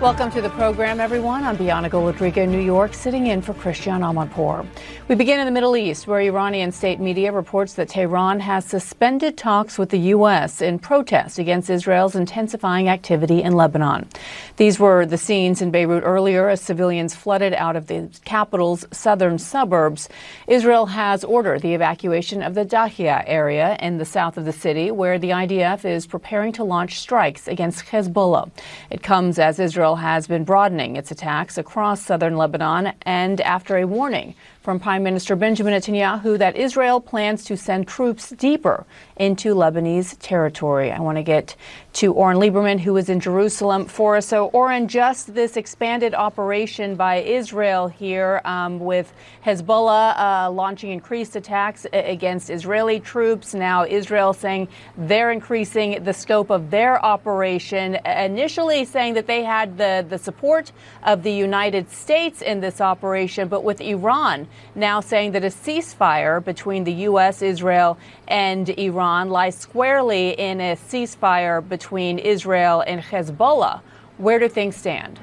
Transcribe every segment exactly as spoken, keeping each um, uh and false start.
Welcome to the program, everyone. I'm Bianca Rodrigo in New York, sitting in for Christian Amanpour. We begin in the Middle East, where Iranian state media reports that Tehran has suspended talks with the U S in protest against Israel's intensifying activity in Lebanon. These were the scenes in Beirut earlier as civilians flooded out of the capital's southern suburbs. Israel has ordered the evacuation of the Dahia area in the south of the city, where the I D F is preparing to launch strikes against Hezbollah. It comes as Israel has been broadening its attacks across southern Lebanon and after a warning from Prime Minister Benjamin Netanyahu that Israel plans to send troops deeper into Lebanese territory. I want to get to Oren Lieberman, who is in Jerusalem for us. So, Oren, just this expanded operation by Israel here um, with Hezbollah uh, launching increased attacks against Israeli troops. Now, Israel saying they're increasing the scope of their operation, initially saying that they had the, the support of the United States in this operation, but with Iran now saying that a ceasefire between the U S, Israel, and Iran lies squarely in a ceasefire between Israel and Hezbollah. Where do things stand?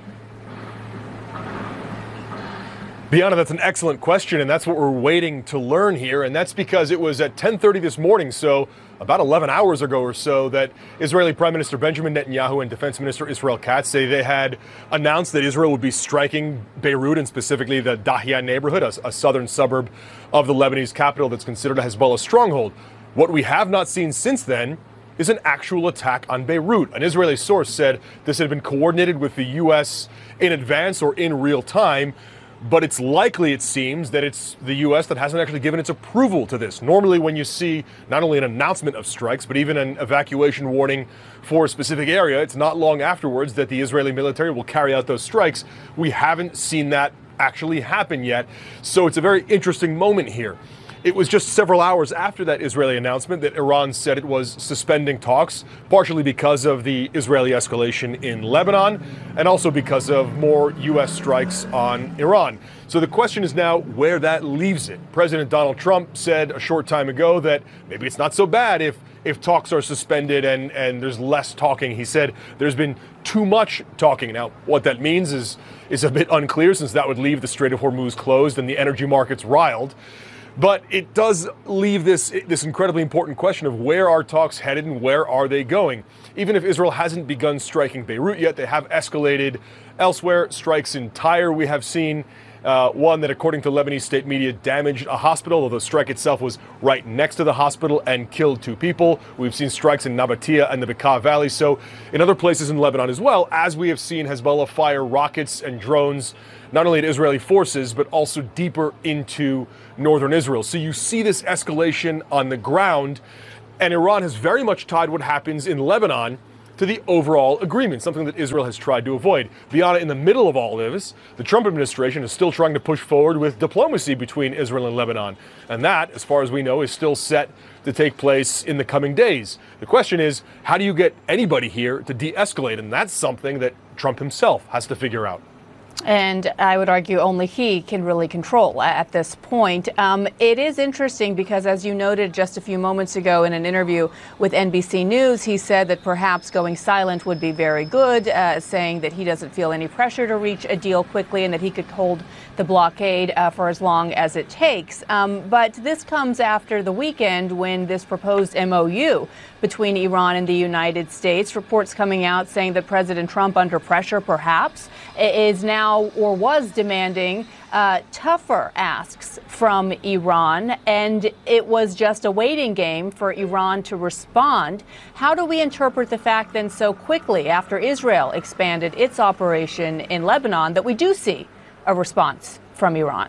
Bianca, that's an excellent question, and that's what we're waiting to learn here. And that's because it was at ten thirty this morning, so about eleven hours ago or so, that Israeli Prime Minister Benjamin Netanyahu and Defense Minister Israel Katz say they had announced that Israel would be striking Beirut, and specifically the Dahia neighborhood, a, a southern suburb of the Lebanese capital that's considered a Hezbollah stronghold. What we have not seen since then is an actual attack on Beirut. An Israeli source said this had been coordinated with the U S in advance or in real time. But it's likely, it seems, that it's the U S that hasn't actually given its approval to this. Normally, when you see not only an announcement of strikes, but even an evacuation warning for a specific area, it's not long afterwards that the Israeli military will carry out those strikes. We haven't seen that actually happen yet. So it's a very interesting moment here. It was just several hours after that Israeli announcement that Iran said it was suspending talks, partially because of the Israeli escalation in Lebanon and also because of more U S strikes on Iran. So the question is now where that leaves it. President Donald Trump said a short time ago that maybe it's not so bad if if talks are suspended and, and there's less talking. He said there's been too much talking. Now, what that means is, is a bit unclear, since that would leave the Strait of Hormuz closed and the energy markets riled. But it does leave this this incredibly important question of where are talks headed and where are they going? Even if Israel hasn't begun striking Beirut yet, they have escalated elsewhere. Strikes in Tyre we have seen. Uh, one that, according to Lebanese state media, damaged a hospital, although the strike itself was right next to the hospital and killed two people. We've seen strikes in Nabatea and the Bekaa Valley. So in other places in Lebanon as well, as we have seen Hezbollah fire rockets and drones, not only at Israeli forces, but also deeper into northern Israel. So you see this escalation on the ground, and Iran has very much tied what happens in Lebanon to the overall agreement, something that Israel has tried to avoid. Beyond, in the middle of all of this, the Trump administration is still trying to push forward with diplomacy between Israel and Lebanon. And that, as far as we know, is still set to take place in the coming days. The question is, how do you get anybody here to de-escalate? And that's something that Trump himself has to figure out. And I would argue only he can really control at this point. Um, it is interesting because, as you noted just a few moments ago in an interview with N B C News, he said that perhaps going silent would be very good, uh, saying that he doesn't feel any pressure to reach a deal quickly and that he could hold the blockade uh, for as long as it takes. Um, but this comes after the weekend when this proposed M O U between Iran and the United States, reports coming out saying that President Trump, under pressure perhaps, is now or was demanding uh, tougher asks from Iran, and it was just a waiting game for Iran to respond. How do we interpret the fact then so quickly after Israel expanded its operation in Lebanon that we do see a response from Iran?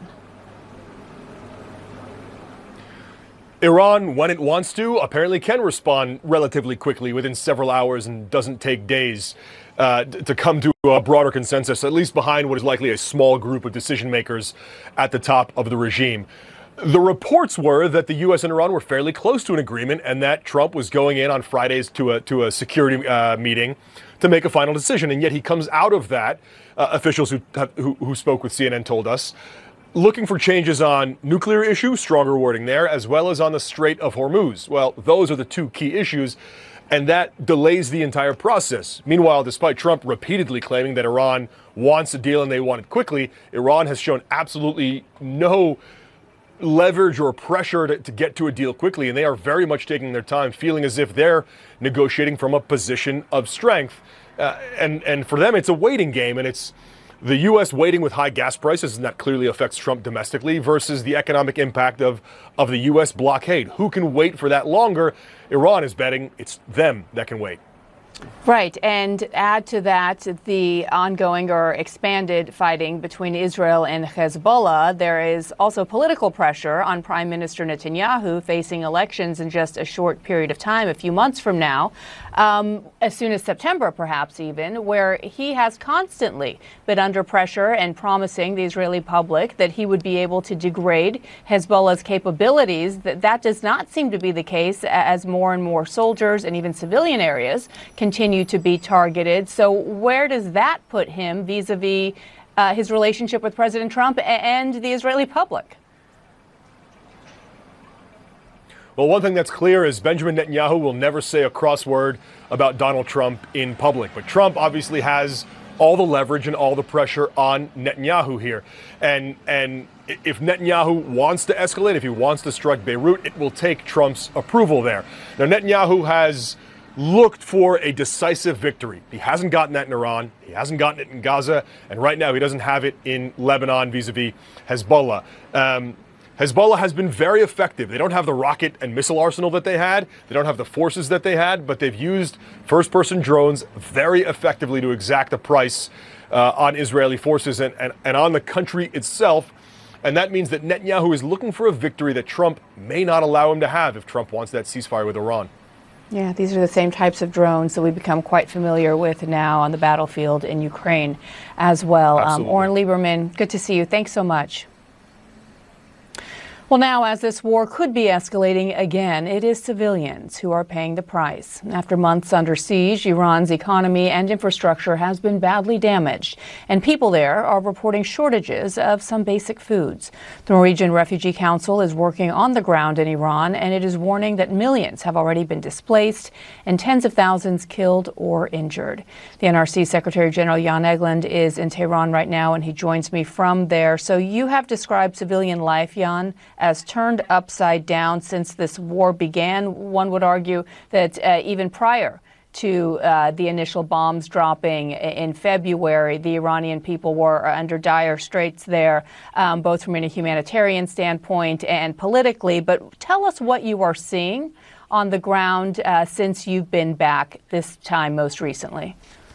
Iran, when it wants to, apparently can respond relatively quickly within several hours and doesn't take days uh, to come to a broader consensus, at least behind what is likely a small group of decision makers at the top of the regime. The reports were that the U S and Iran were fairly close to an agreement and that Trump was going in on Fridays to a to a security uh, meeting to make a final decision. And yet he comes out of that, uh, officials who, who who spoke with C N N told us, looking for changes on nuclear issue, stronger wording there, as well as on the Strait of Hormuz. Well, those are the two key issues. And that delays the entire process. Meanwhile, despite Trump repeatedly claiming that Iran wants a deal and they want it quickly, Iran has shown absolutely no leverage or pressure to, to get to a deal quickly. And they are very much taking their time, feeling as if they're negotiating from a position of strength. Uh, and, and for them, it's a waiting game. And it's the U S waiting with high gas prices, and that clearly affects Trump domestically, versus the economic impact of, of the U S blockade. Who can wait for that longer? Iran is betting it's them that can wait. Right. And add to that the ongoing or expanded fighting between Israel and Hezbollah. There is also political pressure on Prime Minister Netanyahu facing elections in just a short period of time, a few months from now, um, as soon as September, perhaps even, where he has constantly been under pressure and promising the Israeli public that he would be able to degrade Hezbollah's capabilities. That, that does not seem to be the case as more and more soldiers and even civilian areas continue to be targeted. So where does that put him vis-a-vis uh, his relationship with President Trump and the Israeli public? Well, one thing that's clear is Benjamin Netanyahu will never say a cross word about Donald Trump in public. But Trump obviously has all the leverage and all the pressure on Netanyahu here. And and if Netanyahu wants to escalate, if he wants to strike Beirut, it will take Trump's approval there. Now, Netanyahu has looked for a decisive victory. He hasn't gotten that in Iran. He hasn't gotten it in Gaza. And right now, he doesn't have it in Lebanon vis-a-vis Hezbollah. Um, Hezbollah has been very effective. They don't have the rocket and missile arsenal that they had. They don't have the forces that they had, but they've used first-person drones very effectively to exact a price uh, on Israeli forces and, and, and on the country itself. And that means that Netanyahu is looking for a victory that Trump may not allow him to have if Trump wants that ceasefire with Iran. Yeah, these are the same types of drones that we've become quite familiar with now on the battlefield in Ukraine as well. Um, Oren Liebermann, good to see you. Thanks so much. Well, now, as this war could be escalating again, it is civilians who are paying the price. After months under siege, Iran's economy and infrastructure has been badly damaged, and people there are reporting shortages of some basic foods. The Norwegian Refugee Council is working on the ground in Iran, and it is warning that millions have already been displaced and tens of thousands killed or injured. The N R C Secretary General Jan Egeland is in Tehran right now, and he joins me from there. So you have described civilian life, Jan, as turned upside down since this war began. One would argue that uh, even prior to uh, the initial bombs dropping in February, the Iranian people were under dire straits there, um, both from a humanitarian standpoint and politically. But tell us what you are seeing on the ground uh, since you've been back this time most recently.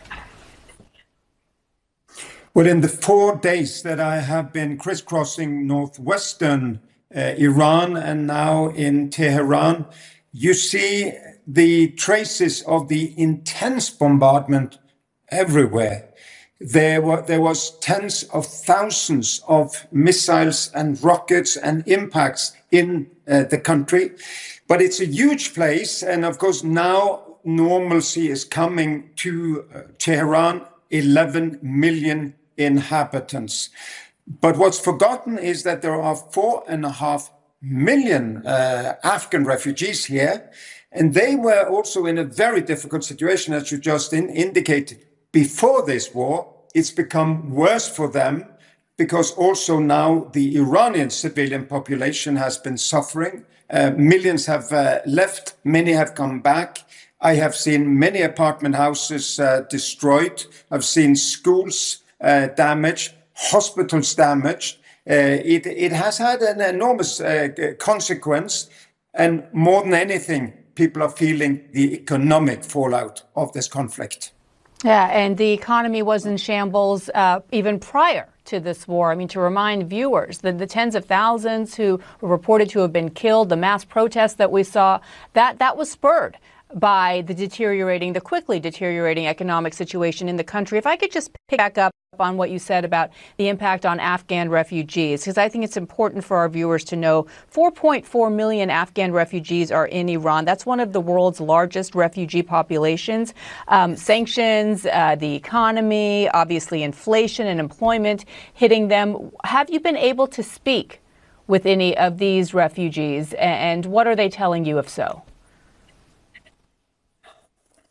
Well, in the four days that I have been crisscrossing northwestern uh, Iran and now in Tehran, you see the traces of the intense bombardment everywhere. There were there was tens of thousands of missiles and rockets and impacts in uh, the country, but it's a huge place, and of course now normalcy is coming to uh, Tehran. eleven million inhabitants. But what's forgotten is that there are four and a half million uh, Afghan refugees here, and they were also in a very difficult situation, as you just in indicated. Before this war, it's become worse for them because also now the Iranian civilian population has been suffering. Uh, millions have uh, left, many have come back. I have seen many apartment houses uh, destroyed. I've seen schools uh, damaged, hospitals damaged. Uh, it, it has had an enormous uh, consequence. And more than anything, people are feeling the economic fallout of this conflict. Yeah, and the economy was in shambles uh, even prior to this war. I mean, to remind viewers that the tens of thousands who were reported to have been killed, the mass protests that we saw, that, that was spurred by the deteriorating, the quickly deteriorating economic situation in the country. If I could just pick back up on what you said about the impact on Afghan refugees, because I think it's important for our viewers to know four point four million Afghan refugees are in Iran. That's one of the world's largest refugee populations. Um, sanctions, uh, the economy, obviously inflation and employment hitting them. Have you been able to speak with any of these refugees, and what are they telling you if so?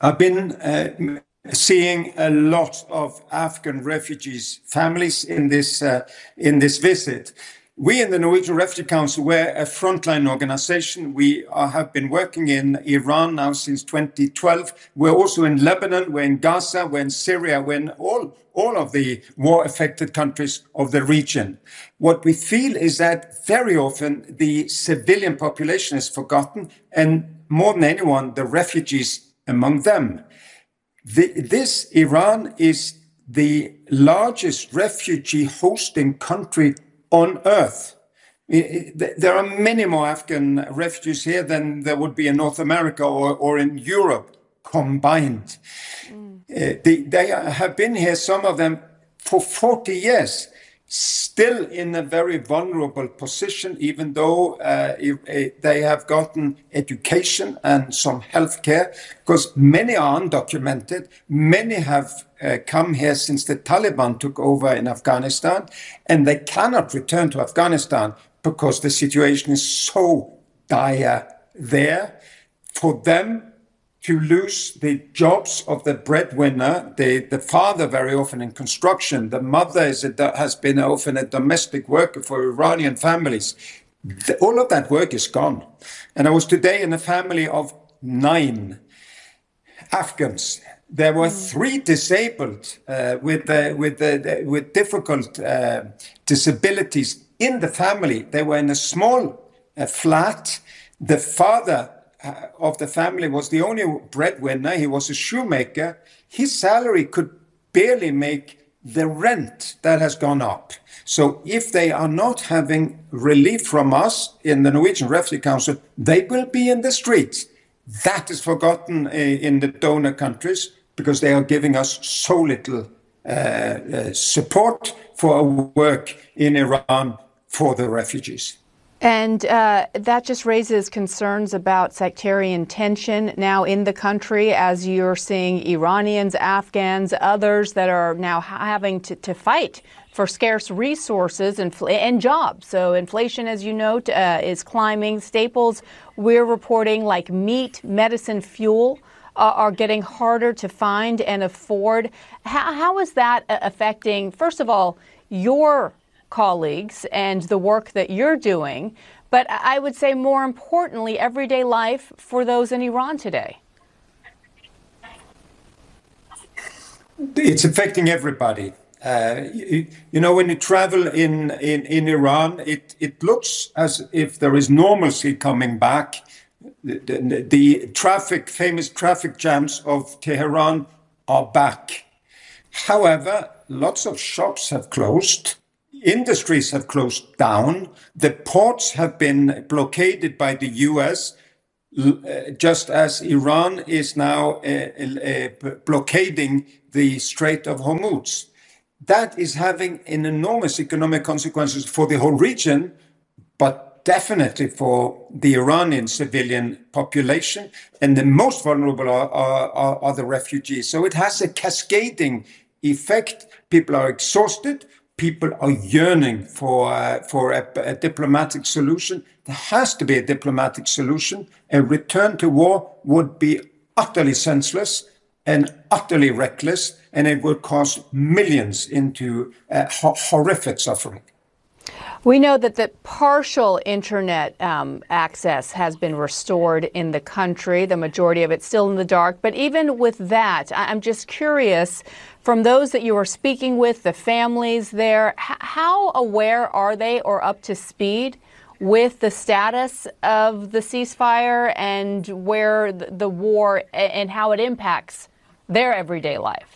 I've been uh, seeing a lot of Afghan refugees, families in this uh, in this visit. We in the Norwegian Refugee Council, we're a frontline organization. We are, have been working in Iran now since twenty twelve. We're also in Lebanon, we're in Gaza, we're in Syria, we're in all, all of the war-affected countries of the region. What we feel is that very often the civilian population is forgotten, and more than anyone, the refugees among them. The, this Iran is the largest refugee hosting country on earth. There are many more Afghan refugees here than there would be in North America or, or in Europe combined. Mm. Uh, they, they have been here, some of them, for forty years, still in a very vulnerable position, even though uh, they have gotten education and some health care, because many are undocumented. Many have uh, come here since the Taliban took over in Afghanistan, and they cannot return to Afghanistan because the situation is so dire there. For them to lose the jobs of the breadwinner, the, the father very often in construction, the mother is a, has been often a domestic worker for Iranian families. The, all of that work is gone. And I was today in a family of nine Afghans. There were mm. three disabled uh, with, uh, with, uh, with difficult uh, disabilities in the family. They were in a small uh, flat. The father of the family was the only breadwinner. He was a shoemaker. His salary could barely make the rent that has gone up. So if they are not having relief from us in the Norwegian Refugee Council, they will be in the streets. That is forgotten in the donor countries because they are giving us so little uh, uh, support for our work in Iran for the refugees. And uh, that just raises concerns about sectarian tension now in the country, as you're seeing Iranians, Afghans, others that are now having to, to fight for scarce resources and, and jobs. So inflation, as you note, uh, is climbing. Staples we're reporting like meat, medicine, fuel uh, are getting harder to find and afford. How, how is that affecting, first of all, your colleagues and the work that you're doing, but I would say more importantly, everyday life for those in Iran today? It's affecting everybody. Uh, you, you know, when you travel in, in, in Iran, it, it looks as if there is normalcy coming back. The, the, the traffic, famous traffic jams of Tehran are back. However, lots of shops have closed. Industries have closed down. The ports have been blockaded by the U S, uh, just as Iran is now uh, uh, blockading the Strait of Hormuz. That is having an enormous economic consequences for the whole region, but definitely for the Iranian civilian population. And the most vulnerable are, are, are the refugees. So it has a cascading effect. People are exhausted. People are yearning for uh, for a, a diplomatic solution. There has to be a diplomatic solution. A return to war would be utterly senseless and utterly reckless, and it would cost millions into uh, ho- horrific suffering. We know that the partial internet um, access has been restored in the country, the majority of it still in the dark. But even with that, I'm just curious, from those that you are speaking with, the families there, h- how aware are they or up to speed with the status of the ceasefire and where the, the war and how it impacts their everyday life?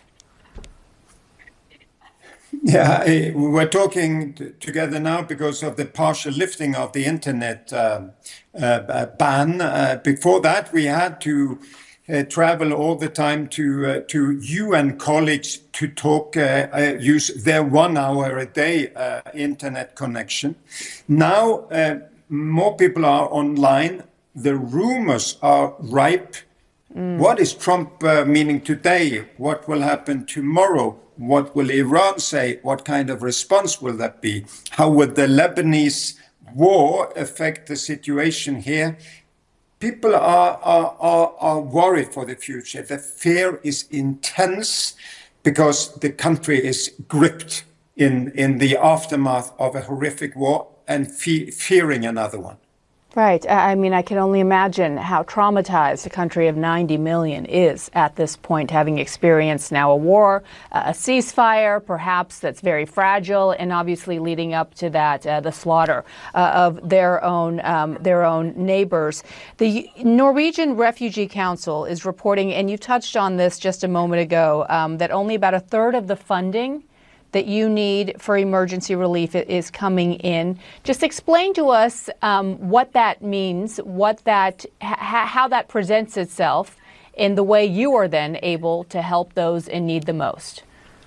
Yeah, we're talking t- together now because of the partial lifting of the internet uh, uh, ban. Uh, before that, we had to uh, travel all the time to uh, to U N college to talk, uh, uh, use their one hour a day uh, internet connection. Now, uh, more people are online. The rumors are ripe. Mm. What is Trump uh, meaning today? What will happen tomorrow? What will Iran say? What kind of response will that be? How would the Lebanese war affect the situation here? people are, are, are, are worried for the future. The fear is intense because the country is gripped in, in the aftermath of a horrific war and fe- fearing another one. Right. I mean, I can only imagine how traumatized a country of ninety million is at this point, having experienced now a war, a ceasefire, perhaps that's very fragile, and obviously leading up to that, uh, the slaughter uh, of their own um, their own neighbors. The Norwegian Refugee Council is reporting, and you touched on this just a moment ago, um, that only about a third of the funding that you need for emergency relief is coming in. Just explain to us um, what that means, what that, ha- how that presents itself in the way you are then able to help those in need the most.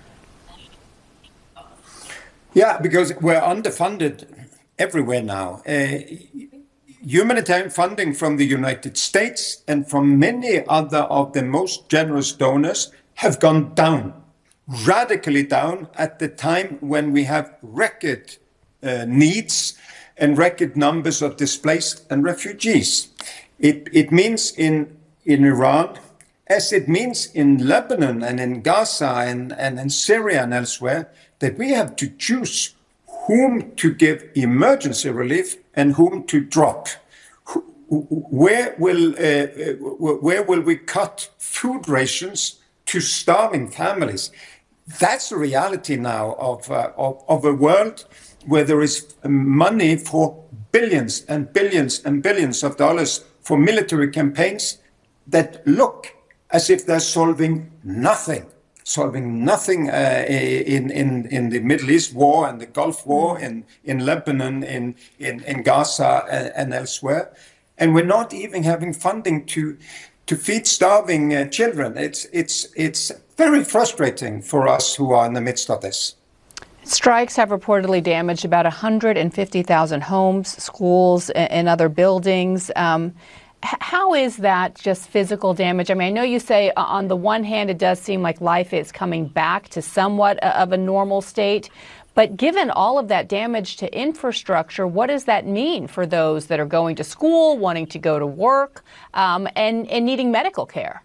Yeah, because we're underfunded everywhere now. Uh, humanitarian funding from the United States and from many other of the most generous donors have gone down. Radically down at the time when we have record uh, needs and record numbers of displaced and refugees. It, it means in, in Iran, as it means in Lebanon and in Gaza and, and in Syria and elsewhere, that we have to choose whom to give emergency relief and whom to drop. Where will, uh, where will we cut food rations to starving families? That's the reality now of, uh, of, of a world where there is money for billions and billions and billions of dollars for military campaigns that look as if they're solving nothing, solving nothing uh, in, in, in the Middle East war and the Gulf War, in, in Lebanon, in, in, in Gaza and, and elsewhere. And we're not even having funding to, to feed starving uh, children. It's, it's, it's very frustrating for us who are in the midst of this. Strikes have reportedly damaged about one hundred fifty thousand homes, schools, and other buildings. Um, how is that just physical damage? I mean, I know you say on the one hand, it does seem like life is coming back to somewhat of a normal state. But given all of that damage to infrastructure, what does that mean for those that are going to school, wanting to go to work, um, and, and needing medical care?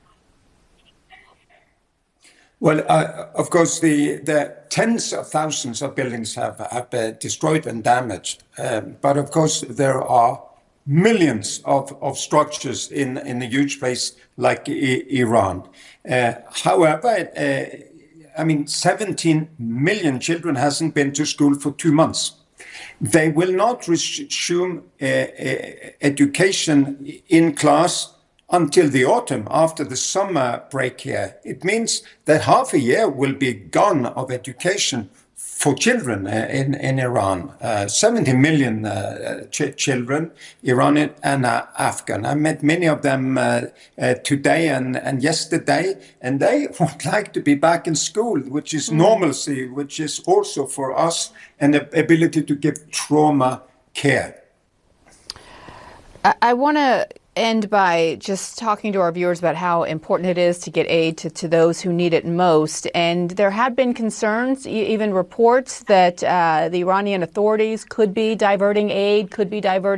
Well, uh, of course, the, the tens of thousands of buildings have, have been destroyed and damaged. Um, but of course, there are millions of, of structures in, in a huge place like I- Iran. Uh, however, uh, I mean, seventeen million children hasn't been to school for two months. They will not resume uh, uh, education in class until the autumn, after the summer break here. It means that half a year will be gone of education for children uh, in, in Iran. Uh, seventy million uh, ch- children, Iranian and uh, Afghan. I met many of them uh, uh, today and, and yesterday, and they would like to be back in school, which is mm. normalcy, which is also for us an ability to give trauma care. I, I want to end by just talking to our viewers about how important it is to get aid to, to those who need it most. And there had been concerns, even reports that uh, the Iranian authorities could be diverting aid, could be diverting